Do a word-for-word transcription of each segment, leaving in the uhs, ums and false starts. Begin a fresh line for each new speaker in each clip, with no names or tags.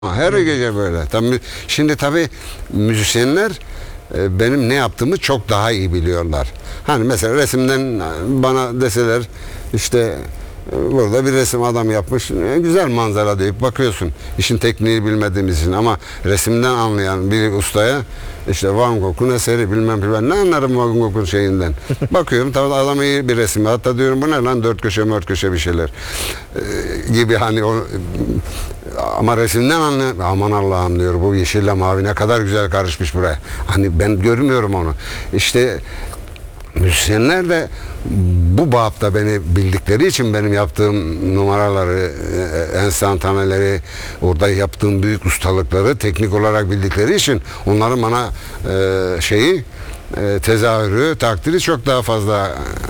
Her gece böyle. Tabii, şimdi tabii müzisyenler e, benim ne yaptığımı çok daha iyi biliyorlar. Hani mesela resimden bana deseler işte e, burada bir resim adam yapmış, e, güzel manzara deyip bakıyorsun. İşin tekniği bilmediğimiz için, ama resimden anlayan bir ustaya işte Van Gogh'un eseri bilmem bilmem ne anlarım Van Gogh'un şeyinden. Bakıyorum tabii adam iyi bir resim. Hatta diyorum bu ne lan, dört köşe mört köşe bir şeyler e, gibi hani o. Ama resimden anlıyor. Aman Allah'ım diyor, bu yeşille mavi ne kadar güzel karışmış buraya. Hani ben görmüyorum onu. İşte müzisyenler de bu bapta beni bildikleri için benim yaptığım numaraları, enstantaneleri, orada yaptığım büyük ustalıkları teknik olarak bildikleri için onların bana e, şeyi e, tezahürü, takdiri çok daha fazla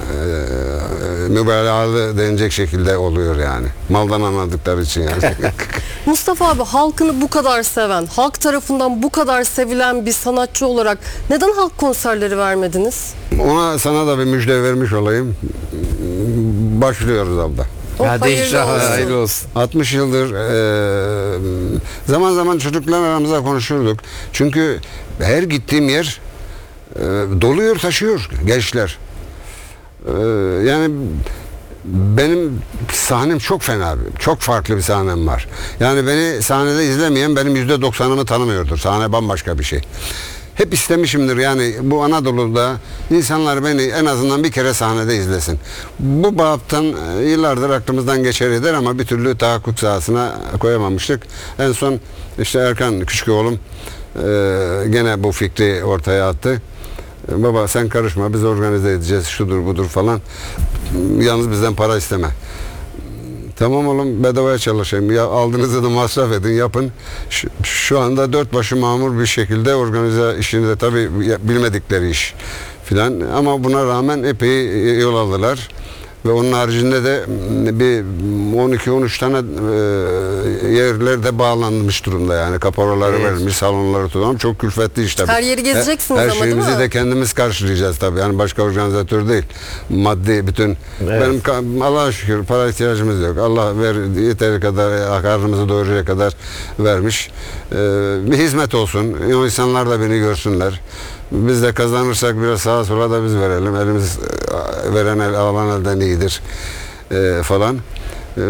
e, mübalağalı denecek şekilde oluyor yani. Maldan anladıkları için yani.
Mustafa abi, halkını bu kadar seven, halk tarafından bu kadar sevilen bir sanatçı olarak neden halk konserleri vermediniz?
Ona sana da bir müjde vermiş olayım. Başlıyoruz abla.
Oh,
Hadi
hayırlı
inşallah
olsun.
hayırlı olsun.
altmış yıldır e, zaman zaman çocuklar aramızda konuşurduk. Çünkü her gittiğim yer e, doluyor, taşıyor gençler. E, yani benim sahnem çok fena, çok farklı bir sahnem var. Yani beni sahnede izlemeyen benim yüzde doksanımı tanımıyordur. Sahne bambaşka bir şey. Hep istemişimdir yani bu Anadolu'da insanlar beni en azından bir kere sahnede izlesin. Bu baptan yıllardır aklımızdan geçer eder ama bir türlü tahakkuk sahasına koyamamıştık. En son işte Erkan küçük oğlum e, gene bu fikri ortaya attı. Baba sen karışma, biz organize edeceğiz, şudur budur falan. Yalnız bizden para isteme. Tamam oğlum, bedavaya çalışayım. Ya aldığınızı da masraf edin, yapın. Şu, şu anda dört başı mamur bir şekilde organize işinde, tabii bilmedikleri iş filan. Ama buna rağmen epey yol aldılar. Ve onun haricinde de bir on iki on üç tane e, yerlerde bağlanmış durumda yani. Kaporaları
Evet.
verilmiş, salonları tutalım. Çok külfetli iş tabii.
Her yeri gezeceksiniz
her, her
ama değil
şeyimizi
mi?
de kendimiz karşılayacağız tabii. Yani başka organizatör değil. Maddi bütün.
Evet.
Benim Allah'a şükür para ihtiyacımız yok. Allah ver, yeteri kadar, karnımızı doyuracak kadar vermiş. Ee, bir hizmet olsun. O insanlar da beni görsünler. Biz de kazanırsak biraz sağa sola da biz verelim. Elimiz veren el alan elden iyidir ee, falan. Ee,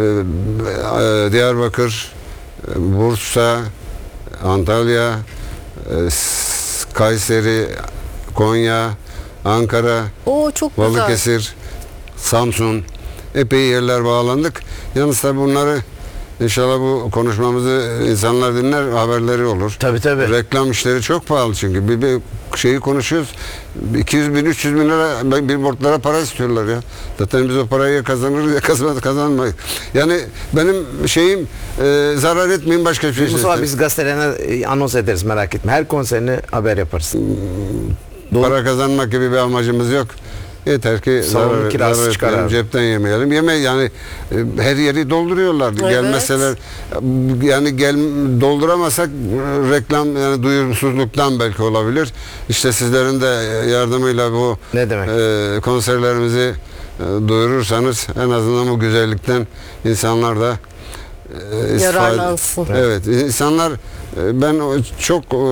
Diyarbakır, Bursa, Antalya, Kayseri, Konya, Ankara,
Oo, çok güzel.
Balıkesir, Samsun, epey yerler bağlandık. Yalnız tabii bunları İnşallah bu konuşmamızı insanlar dinler, haberleri olur.
Tabii tabii.
Reklam işleri çok pahalı çünkü. Bir, bir şeyi konuşuyoruz. iki yüz bin, üç yüz bin lira billboardlara para istiyorlar ya. Zaten biz o parayı ya kazanırız ya kazanmayız. kazanmayız. Yani benim şeyim e, zarar etmeyin, başka bir şey
Mustafa
istedim.
biz gazetelerine anons ederiz, merak etme. Her konserini haber yaparız. Doğru.
Para kazanmak gibi bir amacımız yok. Yeter ki
Salonun
zarar,
kirası
zarar
çıkar
etmeyelim,
abi.
cepten yemeyelim. Yeme yani e, her yeri dolduruyorlar.
Evet.
Gelmeseler yani gel dolduramasak reklam yani duyumsuzluktan belki olabilir. İşte sizlerin de yardımıyla bu
Ne demek?
e, konserlerimizi e, duyurursanız en azından bu güzellikten insanlar da e, istifade-
Yararlansın.
Evet, insanlar e, ben o- çok e,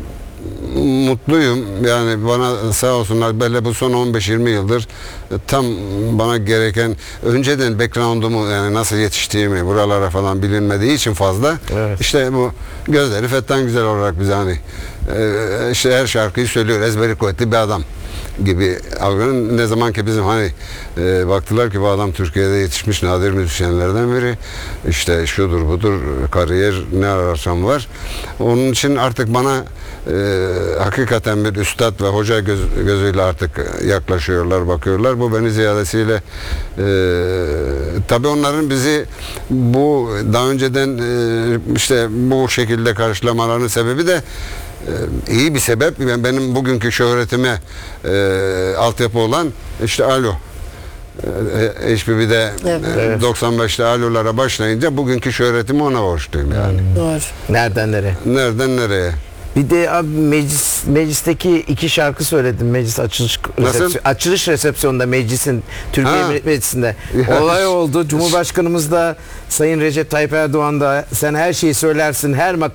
mutluyum. Yani bana sağ olsunlar böyle bu son on beş yirmi yıldır tam bana gereken, önceden background'umu yani nasıl yetiştiğimi buralara falan bilinmediği için fazla.
Evet.
İşte bu gözleri fetten güzel olarak bize hani e, işte her şarkıyı söylüyor, ezberi kuvvetli bir adam gibi algının. Ne zaman ki bizim hani e, baktılar ki bu adam Türkiye'de yetişmiş nadir müzisyenlerden biri, işte şudur budur kariyer ne ararsam var. Onun için artık bana e, hakikaten bir üstad ve hoca göz, gözüyle artık yaklaşıyorlar, bakıyorlar. Bu beni ziyadesiyle e, tabii onların bizi bu daha önceden e, işte bu şekilde karşılamalarının sebebi de Ee, iyi bir sebep. Ben benim bugünkü şöhretime e, altyapı olan işte Alo. E, H B B'de
Evet.
e, doksan beşte Alo'lara başlayınca bugünkü şöhretimi ona borçluyum yani.
Doğru.
Nereden nereye?
Nereden nereye?
Bir de abi meclis meclisteki iki şarkı söyledim meclis açılış
Nasıl?
resepsiyon, açılış resepsiyonunda meclisin Türkiye
Ha.
Meclisi'nde
Ya.
olay oldu. Cumhurbaşkanımız da Sayın Recep Tayyip Erdoğan da sen her şeyi söylersin her